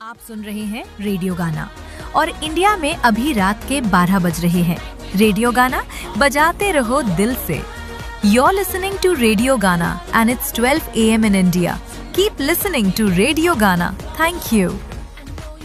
आप सुन रहे हैं रेडियो गाना और इंडिया में अभी रात के 12 बज रहे हैं। रेडियो गाना बजाते रहो दिल से। You're listening to Radio Gana and it's 12 AM in India. Keep listening to Radio Gana. Thank you.